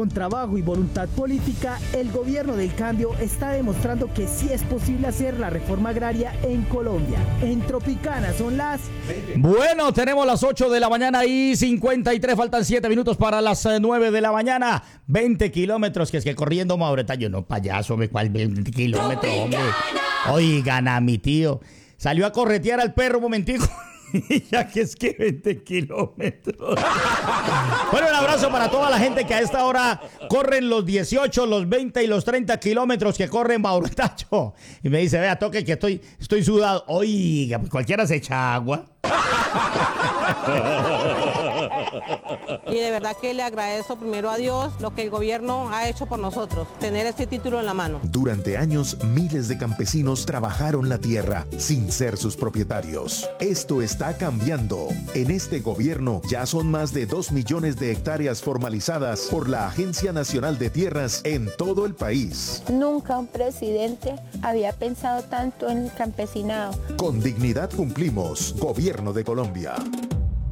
con trabajo y voluntad política, el gobierno del cambio está demostrando que sí es posible hacer la reforma agraria en Colombia. En Tropicana son las... Bueno, tenemos las 8 de la mañana y 53, faltan 7 minutos para las 9 de la mañana. 20 kilómetros, que es que corriendo Mauretaño, no payaso, ¿cuál 20 kilómetros, hombre? Oigan a mi tío, salió a corretear al perro un momentico. Ya que es que 20 kilómetros. Bueno, un abrazo para toda la gente que a esta hora corren los 18, los 20 y los 30 kilómetros que corren Mauretacho. Y me dice, vea, toque que estoy sudado. Oiga, pues cualquiera se echa agua. Y de verdad que le agradezco primero a Dios lo que el gobierno ha hecho por nosotros, tener este título en la mano. Durante años, miles de campesinos trabajaron la tierra sin ser sus propietarios. Esto está cambiando. En este gobierno ya son más de 2 millones de hectáreas formalizadas por la Agencia Nacional de Tierras en todo el país. Nunca un presidente había pensado tanto en el campesinado. Con dignidad cumplimos. Gobierno de Colombia.